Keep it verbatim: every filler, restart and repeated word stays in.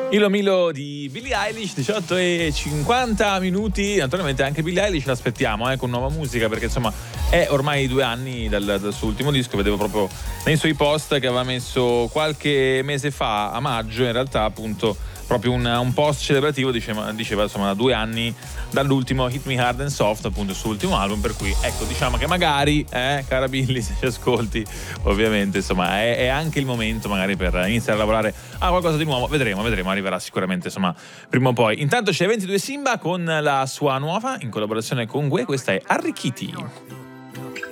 Ilo Milo di Billie Eilish, diciotto e cinquanta minuti. Naturalmente anche Billie Eilish l'aspettiamo eh, con nuova musica, perché insomma è ormai due anni dal, dal suo ultimo disco. Vedevo proprio nei suoi post che aveva messo qualche mese fa, a maggio in realtà, appunto proprio un, un post celebrativo, diceva, diceva insomma due anni dall'ultimo Hit Me Hard and Soft, appunto il suo ultimo album, per cui ecco, diciamo che magari eh, cara Billie, se ci ascolti, ovviamente insomma è, è anche il momento magari per iniziare a lavorare a qualcosa di nuovo. Vedremo, vedremo, arriverà sicuramente insomma prima o poi. Intanto c'è ventidue Simba con la sua nuova in collaborazione con Gue, questa è Arricchiti.